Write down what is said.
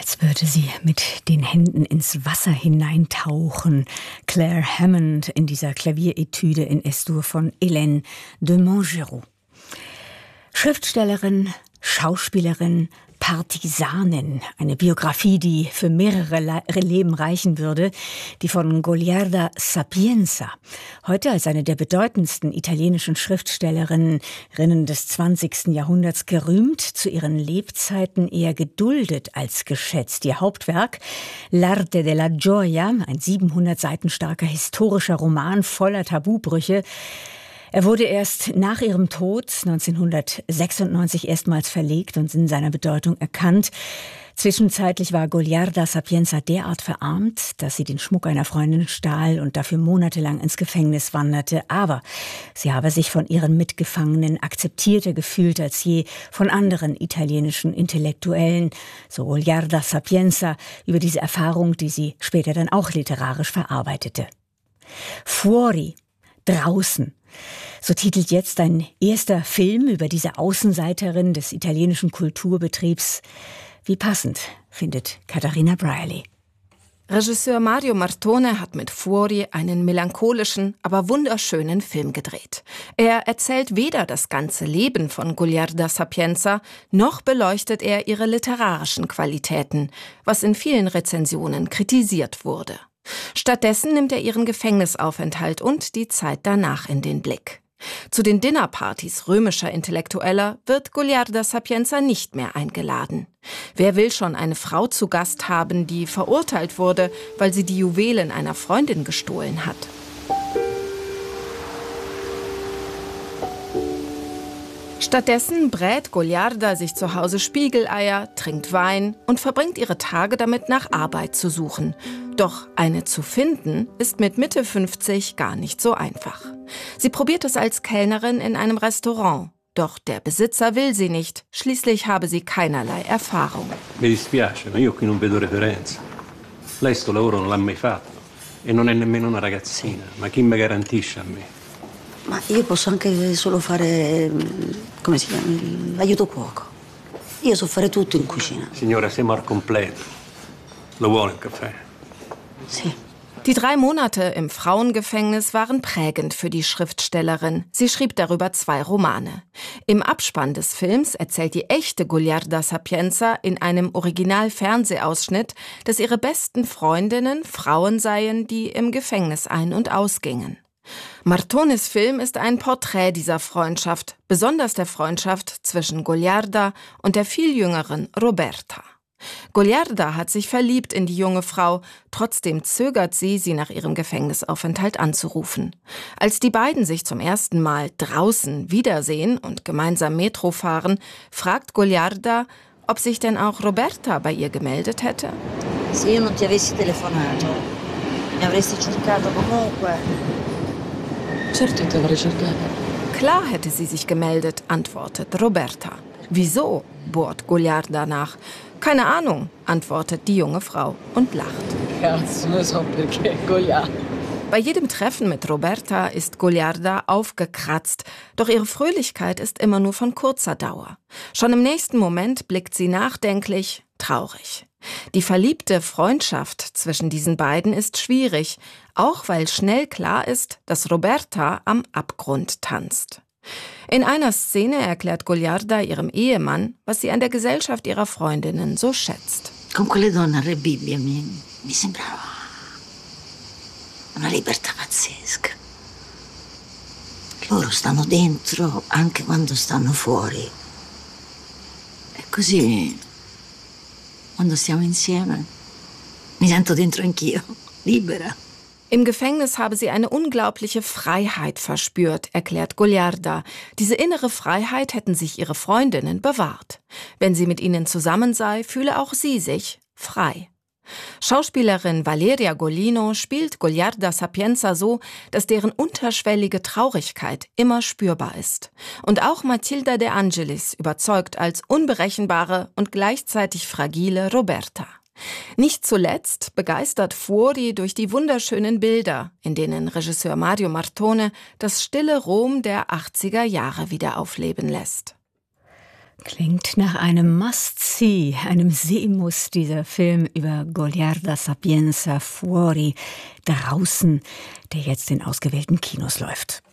Als würde sie mit den Händen ins Wasser hineintauchen. Claire Hammond in dieser Klavieretüde in Es-Dur von Hélène de Montgeroux. Schriftstellerin, Schauspielerin, Partisanin. Eine Biografie, die für mehrere Leben reichen würde. Die von Goliarda Sapienza. Heute als eine der bedeutendsten italienischen Schriftstellerinnen des 20. Jahrhunderts gerühmt, zu ihren Lebzeiten eher geduldet als geschätzt. Ihr Hauptwerk, L'arte della gioia, ein 700 Seiten starker historischer Roman voller Tabubrüche. Er wurde erst nach ihrem Tod 1996 erstmals verlegt und in seiner Bedeutung erkannt. Zwischenzeitlich war Goliarda Sapienza derart verarmt, dass sie den Schmuck einer Freundin stahl und dafür monatelang ins Gefängnis wanderte. Aber sie habe sich von ihren Mitgefangenen akzeptierter gefühlt als je von anderen italienischen Intellektuellen. So Goliarda Sapienza über diese Erfahrung, die sie später dann auch literarisch verarbeitete. Fuori, draußen. So titelt jetzt ein erster Film über diese Außenseiterin des italienischen Kulturbetriebs. Wie passend, findet Katharina Brierley. Regisseur Mario Martone hat mit Fuori einen melancholischen, aber wunderschönen Film gedreht. Er erzählt weder das ganze Leben von Goliarda Sapienza, noch beleuchtet er ihre literarischen Qualitäten, was in vielen Rezensionen kritisiert wurde. Stattdessen nimmt er ihren Gefängnisaufenthalt und die Zeit danach in den Blick. Zu den Dinnerpartys römischer Intellektueller wird Goliarda Sapienza nicht mehr eingeladen. Wer will schon eine Frau zu Gast haben, die verurteilt wurde, weil sie die Juwelen einer Freundin gestohlen hat? Stattdessen brät Goliarda sich zu Hause Spiegeleier, trinkt Wein und verbringt ihre Tage damit, nach Arbeit zu suchen. Doch eine zu finden ist mit Mitte 50 gar nicht so einfach. Sie probiert es als Kellnerin in einem Restaurant. Doch der Besitzer will sie nicht. Schließlich habe sie keinerlei Erfahrung. Mi dispiace, ma io qui non vedo referenza. Lei sto lavoro non l'ha mai fatto. E non è nemmeno una ragazzina. Ma chi me garantisce a me? Ma io posso anche solo fare, come si chiama, l'aiuto cuoco. Io so fare tutto in cucina. Signora, siamo al completo. Lo vuole un caffè? Sì. Die 3 Monate im Frauengefängnis waren prägend für die Schriftstellerin. Sie schrieb darüber 2 Romane. Im Abspann des Films erzählt die echte Goliarda Sapienza in einem Original-Fernsehausschnitt, dass ihre besten Freundinnen Frauen seien, die im Gefängnis ein- und ausgingen. Martones Film ist ein Porträt dieser Freundschaft, besonders der Freundschaft zwischen Goliarda und der viel jüngeren Roberta. Goliarda hat sich verliebt in die junge Frau, trotzdem zögert sie nach ihrem Gefängnisaufenthalt anzurufen. Als die beiden sich zum ersten Mal draußen wiedersehen und gemeinsam Metro fahren, fragt Goliarda, ob sich denn auch Roberta bei ihr gemeldet hätte. Se io non ti avessi telefonato, mi avresti cercato comunque. Certo ti avrei cercato. Klar hätte sie sich gemeldet, antwortet Roberta. Wieso? Bohrt Goliarda nach. Keine Ahnung, antwortet die junge Frau und lacht. Cazzo, ne so perché, Goliarda. Bei jedem Treffen mit Roberta ist Goliarda aufgekratzt, doch ihre Fröhlichkeit ist immer nur von kurzer Dauer. Schon im nächsten Moment blickt sie nachdenklich, traurig. Die verliebte Freundschaft zwischen diesen beiden ist schwierig, auch weil schnell klar ist, dass Roberta am Abgrund tanzt. In einer Szene erklärt Goliarda ihrem Ehemann, was sie an der Gesellschaft ihrer Freundinnen so schätzt. Con quelle donne a Re Bibbia mi sembrava una libertà pazzesca. Loro stanno dentro anche quando stanno fuori. E così, quando stiamo insieme, mi sento dentro anch'io, libera. Im Gefängnis habe sie eine unglaubliche Freiheit verspürt, erklärt Goliarda. Diese innere Freiheit hätten sich ihre Freundinnen bewahrt. Wenn sie mit ihnen zusammen sei, fühle auch sie sich frei. Schauspielerin Valeria Golino spielt Goliarda Sapienza so, dass deren unterschwellige Traurigkeit immer spürbar ist. Und auch Matilda De Angelis überzeugt als unberechenbare und gleichzeitig fragile Roberta. Nicht zuletzt begeistert Fuori durch die wunderschönen Bilder, in denen Regisseur Mario Martone das stille Rom der 80er Jahre wieder aufleben lässt. Klingt nach einem Must-See, einem Sehmuss, dieser Film über Goliarda Sapienza Fuori, draußen, der jetzt in ausgewählten Kinos läuft.